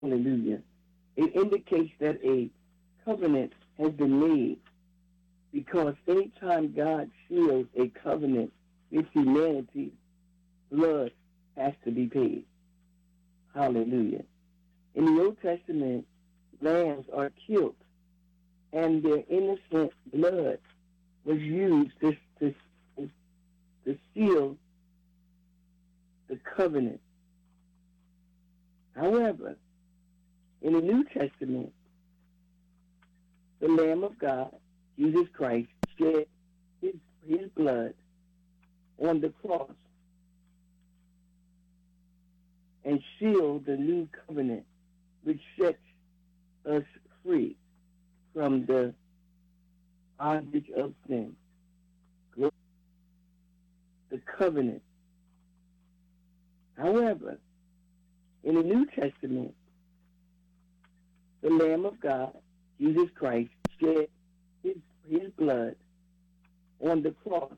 Hallelujah. It indicates that a covenant has been made because anytime God seals a covenant with humanity, blood has to be paid. Hallelujah. In the Old Testament, lambs are killed and their innocent blood was used to seal the covenant. However, in the New Testament, the Lamb of God, Jesus Christ, shed his blood on the cross and sealed the new covenant, which sets us free from the bondage of sin. The covenant. However, in the New Testament, the Lamb of God, Jesus Christ, shed his blood on the cross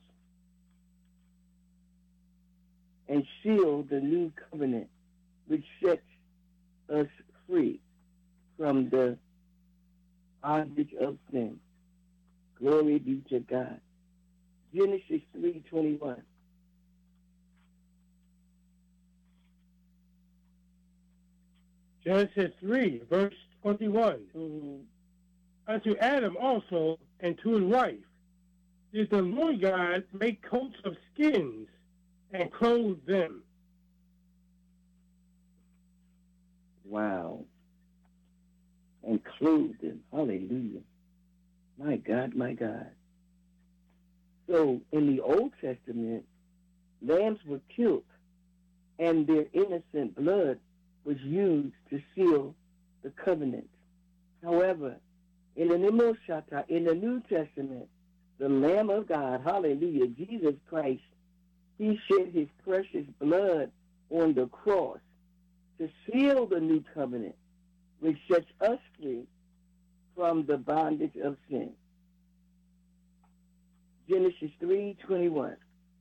and sealed the new covenant, which sets us free from the bondage of sin. Glory be to God. Genesis 3:21. Genesis 3, verse 21. Mm-hmm. Unto Adam also and to his wife did the Lord God make coats of skins and clothe them. Wow. And clothed them. Hallelujah. My God, my God. So in the Old Testament, lambs were killed and their innocent blood was used to seal the covenant. However, in the New Testament, the Lamb of God, hallelujah, Jesus Christ, he shed his precious blood on the cross to seal the new covenant, which sets us free from the bondage of sin. Genesis 3:21.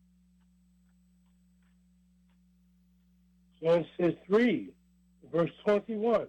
Genesis 3, verse 21.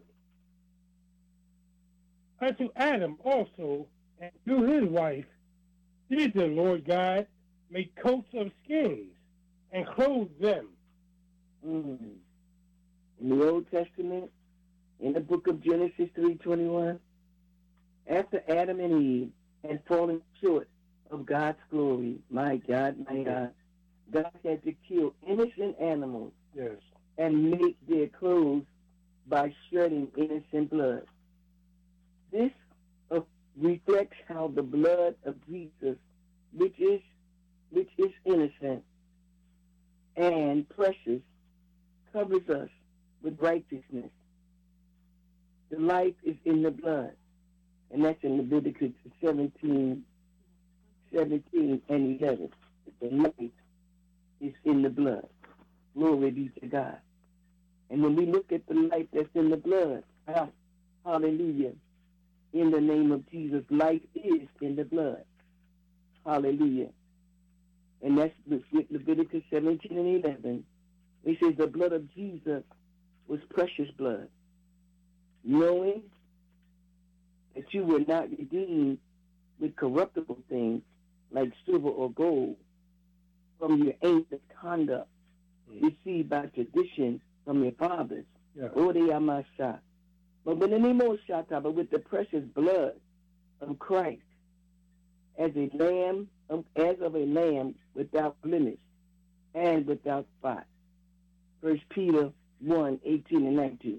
Unto Adam also and to his wife did the Lord God make coats of skins and clothe them. In the Old Testament, in the book of Genesis 3:21, after Adam and Eve had fallen short of God's glory, my God, God had to kill innocent animals and make their clothes by shedding innocent blood. This reflects how the blood of Jesus, which is innocent and precious, covers us with righteousness. The life is in the blood, and that's in Leviticus 17 and 11. The life is in the blood. Glory be to God. And when we look at the life that's in the blood, hallelujah, in the name of Jesus, life is in the blood. Hallelujah. And that's with Leviticus 17 and 11. It says the blood of Jesus was precious blood, knowing that you were not redeemed with corruptible things like silver or gold from your ancient conduct received by tradition from your fathers. Oreyamasha. But with the precious blood of Christ as of a lamb without blemish and without spot. 1 Peter 1:18 and 19.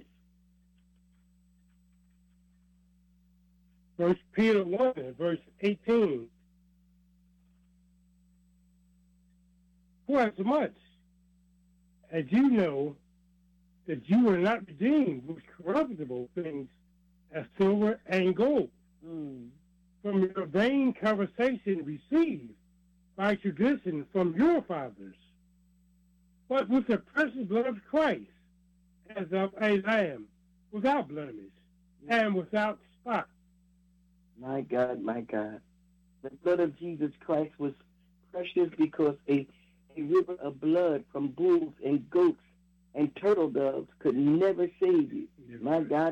1 Peter 1, verse 18. For as much as you know that you were not redeemed with corruptible things as silver and gold from your vain conversation received by tradition from your fathers, but with the precious blood of Christ, as of a lamb, without blemish and without spot. My God, my God. The blood of Jesus Christ was precious because a river of blood from bulls and goats and turtle doves could never save you. Yes, My sir. God,